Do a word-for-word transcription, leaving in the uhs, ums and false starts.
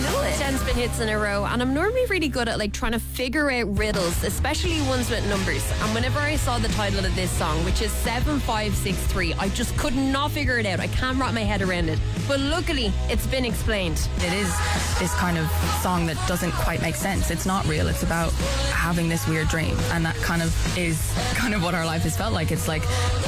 know it. ten spin hits in a row, and I'm normally really good at like trying to figure out riddles, especially ones with numbers. And whenever I saw the title of this song, which is seven five six three, I just could not figure it out. I can't wrap my head around it. But luckily, it's been explained. It is this kind of song that doesn't quite make sense. It's not real. It's about having this weird dream, and that kind of is kind of what our life has felt like. It's like